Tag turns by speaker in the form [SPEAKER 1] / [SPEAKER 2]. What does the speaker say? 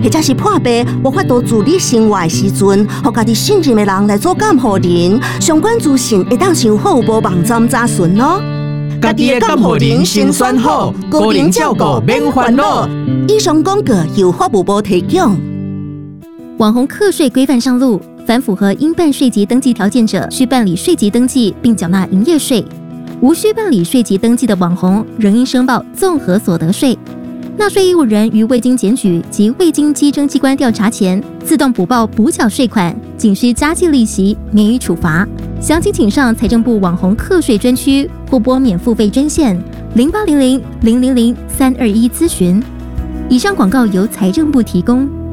[SPEAKER 1] 或者是破病无法度自理生活的时阵，互家己信任的人来做监护人，相关资讯会当上好无网站查询咯。
[SPEAKER 2] 家己的监护人先选好，个人照顾免烦恼。
[SPEAKER 1] 以上广告由法务部提供。
[SPEAKER 3] 网红课税规范上路，凡符合应办税籍登记条件者，需办理税籍登记并缴纳营业税；无需办理税籍登记的网红，仍应申报综合所得税。纳税义务人于未经检举及未经稽征机关调查前，自动补报补缴税款，仅需加计利息，免予处罚。详情请上财政部网红课税专区或拨免付费专线0800-000-321咨询。以上广告由财政部提供。